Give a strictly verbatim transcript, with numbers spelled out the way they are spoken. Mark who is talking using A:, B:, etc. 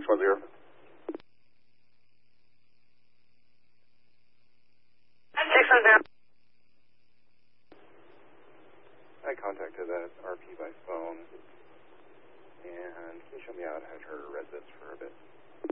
A: one zero.
B: six one zero.
C: I contacted that R P by phone, and can you show me out at her residence for a bit?